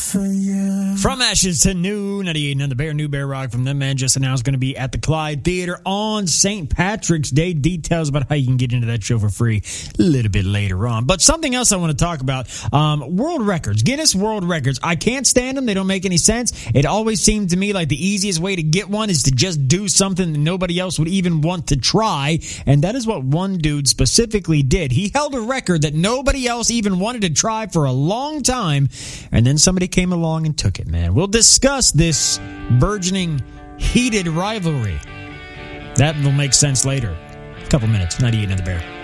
for you. From Ashes to New, 98 and the Bear, New Bear Rock from them, man, just announced going to be at the Clyde Theater on St. Patrick's Day. Details about how you can get into that show for free a little bit later on. But something else I want to talk about, world records, Guinness World Records. I can't stand them. They don't make any sense. It always seemed to me like the easiest way to get one is to just do something that nobody else would even want to try. And that is what one dude specifically did. He held a record that nobody else even wanted to try for a long time. And then somebody came along and took it, man. We'll discuss this burgeoning, heated rivalry. That will make sense later. A couple minutes. 98 and the Bear.